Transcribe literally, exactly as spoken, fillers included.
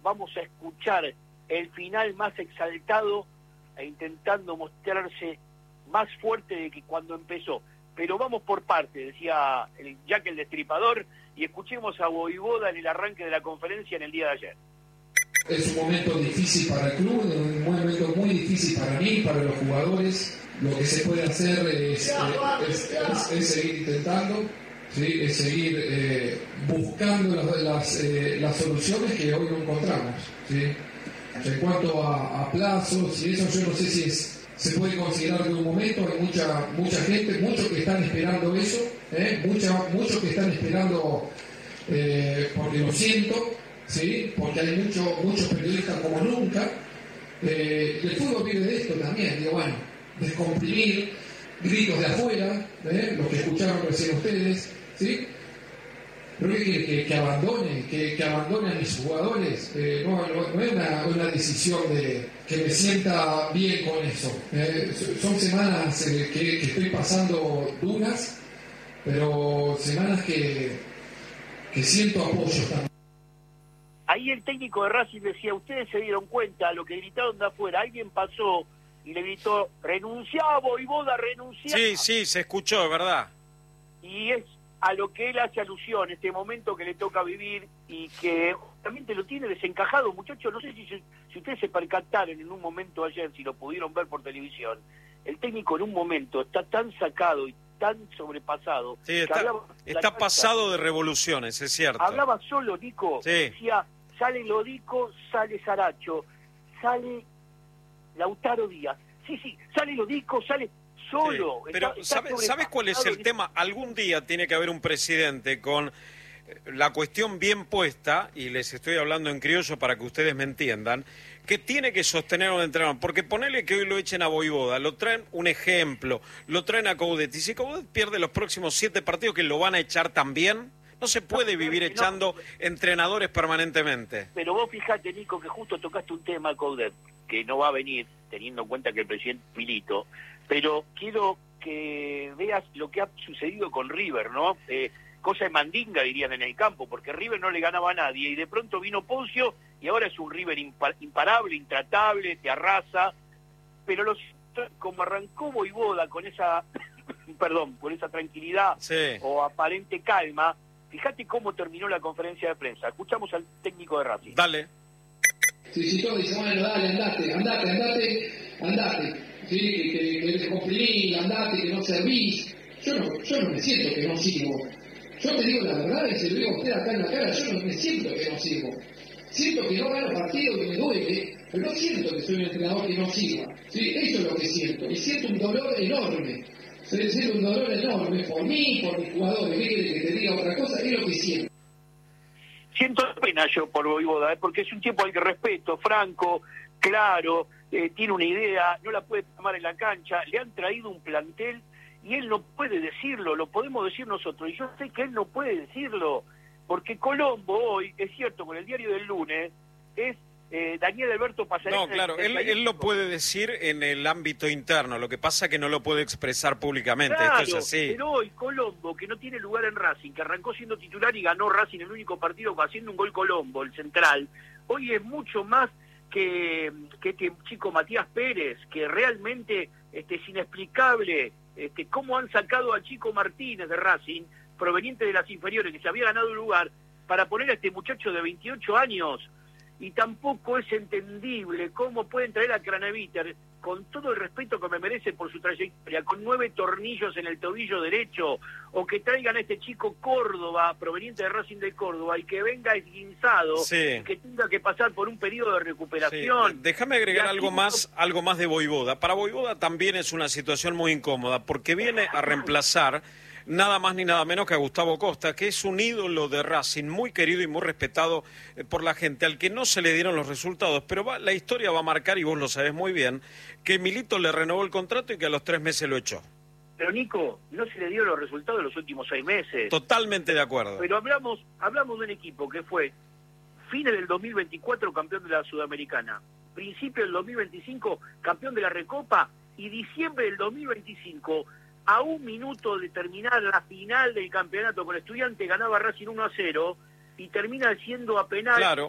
vamos a escuchar el final más exaltado e intentando mostrarse más fuerte de que cuando empezó. Pero vamos por parte, decía el Jack el Destripador, y escuchemos a Vojvoda en el arranque de la conferencia en el día de ayer. Es un momento difícil para el club, un momento muy difícil para mí, para los jugadores. Lo que se puede hacer es, eh, es, es, es seguir intentando, ¿sí? Es seguir eh, buscando las, las, eh, las soluciones que hoy no encontramos, ¿sí? En cuanto a, a plazos y eso, yo no sé si es, se puede considerar de un momento. Hay mucha mucha gente, muchos que están esperando eso, ¿eh? Mucha, muchos que están esperando, eh, porque lo siento, ¿sí? Porque hay mucho, muchos periodistas como nunca. Eh, y el fútbol vive de esto también, digo, bueno, descomprimir, gritos de afuera, ¿eh? Los que escucharon recién ustedes, ¿sí? Pero que, que, que abandone, que, que abandone a mis jugadores, eh, no, no, no es una, una decisión de que me sienta bien con eso. Eh, son semanas eh, que, que estoy pasando duras, pero semanas que, que siento apoyo también. Ahí el técnico de Racing decía, ustedes se dieron cuenta, lo que gritaron de afuera, alguien pasó y le gritó, renunciá, Vojvoda, renunciá. Sí, sí, se escuchó, ¿verdad? Y es a lo que él hace alusión, este momento que le toca vivir y que justamente lo tiene desencajado, muchachos. No sé si, si ustedes se percataron en un momento ayer, si lo pudieron ver por televisión, el técnico en un momento está tan sacado y tan sobrepasado. Sí, está, hablaba, está pasado de revoluciones, es cierto. Hablaba solo, Nico, sí. Decía, sale Lodico, sale Saracho, sale Lautaro Díaz. Sí, sí, sale Lodico, sale... Solo. Sí, pero está, está ¿sabes, ¿sabes cuál es el tema? Algún día tiene que haber un presidente con la cuestión bien puesta, y les estoy hablando en criollo para que ustedes me entiendan, que tiene que sostener a un entrenador, porque ponele que hoy lo echen a Vojvoda, lo traen un ejemplo, lo traen a Coudet, y si Coudet pierde los próximos siete partidos, que lo van a echar también, no se puede vivir echando entrenadores permanentemente. Pero vos fijate, Nico, que justo tocaste un tema, Coudet, que no va a venir, teniendo en cuenta que el presidente Milito, pero quiero que veas lo que ha sucedido con River, ¿no? Eh, cosa de mandinga, dirían en el campo, porque River no le ganaba a nadie, y de pronto vino Poncio, y ahora es un River impar imparable, intratable, te arrasa, pero los como arrancó Vojvoda con esa, perdón, con esa tranquilidad sí. o aparente calma, fíjate cómo terminó la conferencia de prensa. Escuchamos al técnico de Racing. Dale. Sí, sí, todo dice, bueno, dale, andate, andate, andate, andate. Sí, que, que, que descomprimís, andate, que no servís. Yo no, yo no me siento que no sirvo. Yo te digo la verdad y se lo digo a usted acá en la cara, yo no me siento que no sirvo. Siento que no gano partido, que me duele, pero no siento que soy un entrenador que no sirva. ¿Sí? Eso es lo que siento. Y siento un dolor enorme. Siento un dolor enorme por mí, por mis jugadores. ¿Qué quiere que te diga otra cosa? Es lo que siento. Siento pena yo por Vojvoda, ¿eh? Porque es un tipo al que respeto, franco, claro, eh, tiene una idea, no la puede tomar en la cancha, le han traído un plantel y él no puede decirlo, lo podemos decir nosotros, y yo sé que él no puede decirlo, porque Colombo hoy, es cierto, con el diario del lunes, es eh, Daniel Alberto Pasarela. No, claro, él, él lo puede decir en el ámbito interno, lo que pasa es que no lo puede expresar públicamente, claro, esto es así. Pero hoy Colombo, que no tiene lugar en Racing, que arrancó siendo titular y ganó Racing el único partido haciendo un gol Colombo, el central, hoy es mucho más que, que este chico Matías Pérez, que realmente este, es inexplicable este, cómo han sacado al chico Martínez de Racing, proveniente de las inferiores, que se había ganado un lugar, para poner a este muchacho de veintiocho años, y tampoco es entendible cómo pueden traer a Craneviter, con todo el respeto que me merece por su trayectoria, con nueve tornillos en el tobillo derecho, o que traigan a este chico Córdoba, proveniente de Racing de Córdoba, y que venga esguinzado, sí. y que tenga que pasar por un periodo de recuperación. Sí. Déjame agregar así algo más, algo más de Vojvoda. Para Vojvoda también es una situación muy incómoda, porque viene a reemplazar nada más ni nada menos que a Gustavo Costa, que es un ídolo de Racing, muy querido y muy respetado por la gente, al que no se le dieron los resultados, pero va, la historia va a marcar, y vos lo sabés muy bien, que Milito le renovó el contrato y que a los tres meses lo echó. Pero Nico, no se le dio los resultados en los últimos seis meses. Totalmente de acuerdo. Pero hablamos, hablamos de un equipo que fue fines del dos mil veinticuatro campeón de la Sudamericana, principio del dos mil veinticinco campeón de la Recopa, y diciembre del dos mil veinticinco, a un minuto de terminar la final del campeonato con Estudiantes, ganaba Racing uno a cero y termina siendo a penal. Claro.